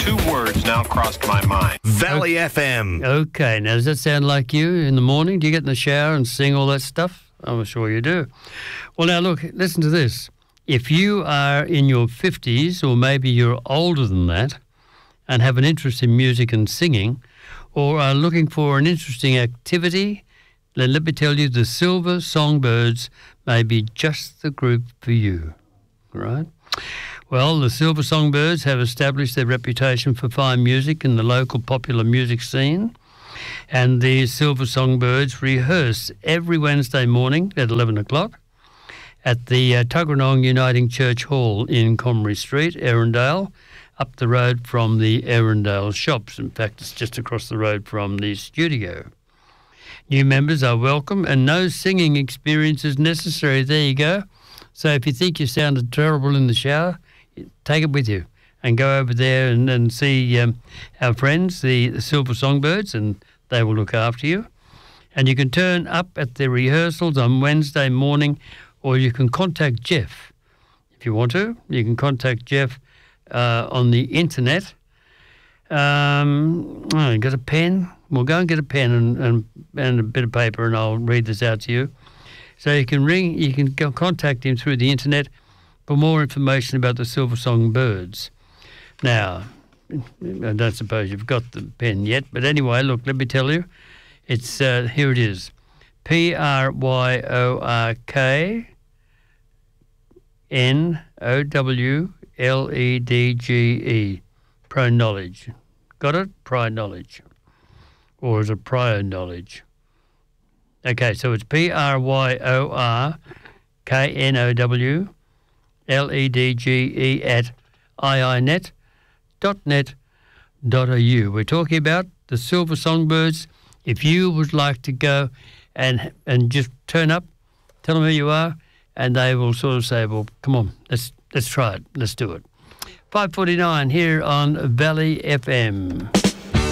two words now crossed my mind. Valley FM. Okay, now does that sound like you in the morning? Do you get in the shower and sing all that stuff? I'm sure you do. Well, now look, listen to this. If you are in your 50s or maybe you're older than that and have an interest in music and singing or are looking for an interesting activity, then let me tell you the Silver Songbirds may be just the group for you, right? Well, the Silver Songbirds have established their reputation for fine music in the local popular music scene, and the Silver Songbirds rehearse every Wednesday morning at 11 o'clock at the Tuggeranong Uniting Church Hall in Comrie Street, Erindale, up the road from the Erindale shops. In fact, it's just across the road from the studio. New members are welcome and no singing experience is necessary. There you go. So if you think you sounded terrible in the shower, take it with you and go over there and see our friends, the Silver Songbirds, and they will look after you. And you can turn up at the rehearsals on Wednesday morning, or you can contact Jeff if you want to. You can contact Jeff on the internet. You got a pen? Well, go and get a pen and a bit of paper, and I'll read this out to you. So you can ring, you can go contact him through the internet for more information about the Silver Songbirds. Now, I don't suppose you've got the pen yet, but anyway, look, let me tell you. It's here it is. PRYORKNOWLEDGE. Pro Knowledge. Got it? Prior knowledge. Or is it prior knowledge? Okay, so it's PRYORKNOWLEDGE at iinet.net.au. We're talking about the Silver Songbirds. If you would like to go and just turn up, tell them who you are, and they will sort of say, well, come on, let's try it. Let's do it. 5:49 here on Valley FM.